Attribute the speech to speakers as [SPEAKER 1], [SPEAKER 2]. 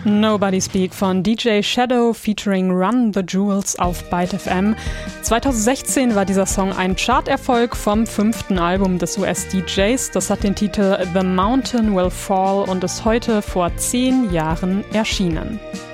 [SPEAKER 1] Nobody Speak von DJ Shadow featuring Run the Jewels auf Byte FM. 2016 war dieser Song ein Charterfolg vom 5. Album des US-DJs. Das hat den Titel The Mountain Will Fall und ist heute vor 10 Jahren erschienen.